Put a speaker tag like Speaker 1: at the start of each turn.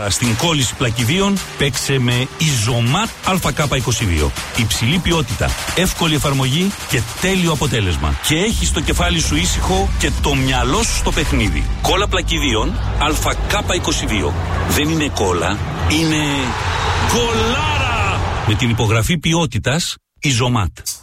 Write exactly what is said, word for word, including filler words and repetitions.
Speaker 1: Στην κόλληση πλακιδίων παίξε με Ιζωμάτ Α Κ είκοσι δύο. Υψηλή ποιότητα, εύκολη εφαρμογή και τέλειο αποτέλεσμα. Και έχει το κεφάλι σου ήσυχο και το μυαλό σου στο παιχνίδι. Κόλλα πλακιδίων Α Κ είκοσι δύο. Δεν είναι κόλλα, είναι γκολάρα! Με την υπογραφή ποιότητας Ιζωμάτ.